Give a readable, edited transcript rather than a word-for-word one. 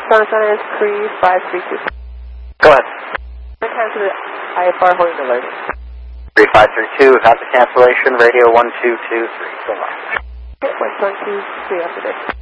Sunshine is 3532. Go ahead. Cancel the IFR holding alert. 3532, have the cancellation, radio 1223. So long. Okay, 1, 2, 3 after this.